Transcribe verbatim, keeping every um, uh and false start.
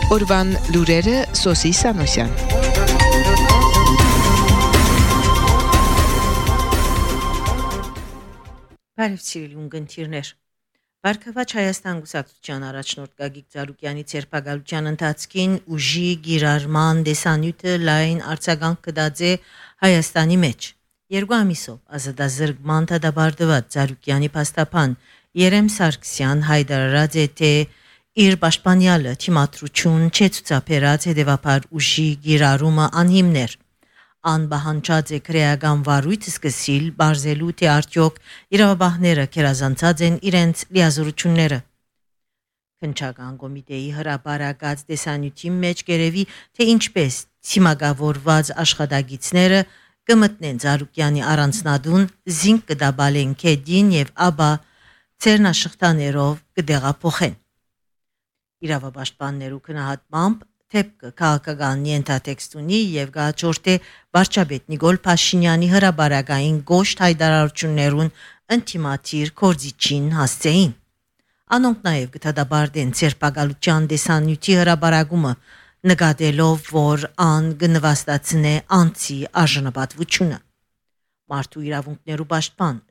Օրվան լուրերը Սոսի Սանոսյան։ Բարև սիրելի ունգընտիրներ։ Վարքավաճ Հայաստան գուսակցության առաջնորդ Գագիկ Ծառուկյանի ցերպակալության ընթացքին ուժի գիրարման դեսանյութը լայն արձագանք կդածե Հայաստանի մեջ։ Երկու ամիսով ազատազրկման դադարված Ծառուկյանի փաստաբան Երեմ Սարգսյան հայտարարած է թե իր պաշտպանյալը թիմադրություն չեցուցաբերած հետևաբար ուժի գիրարումը անհիմներ։ Անբահանջած է քրեական վարույթ սկսիլ բարձելու թե արդյոք իրավաբանները կերազանցած են իրենց լիազորությունները։ Քննչական կոմիտեի հրապարակած դեսանյութի մեջ գերեվի թե ինչպես թիմագավորված աշխատագիցները կմտնեն Ծառուկյանի առանձնադուն զինք կդաբալեն քեդին եւ ապա ցերնաշխտաներով կդեղափոխեն։ Իրավապաշտպաններու քնահատմամբ թեփքը քաղաքական ենթատեքստ ունի եւ գաճորտե վարչապետ Նիկոլ Փաշինյանի հրաբարակային գոշտ հայտարարություններուն ինտիմատիր կորձիչին հասցեին։ Անոնք նաեւ կդադարեն ցերպակալության դեսանյութի հրաբարակումը նկատելով, որ ան գնվաստացնե անցի արժանապատվությունը։ Մարդու իրավունքներու պաշտպան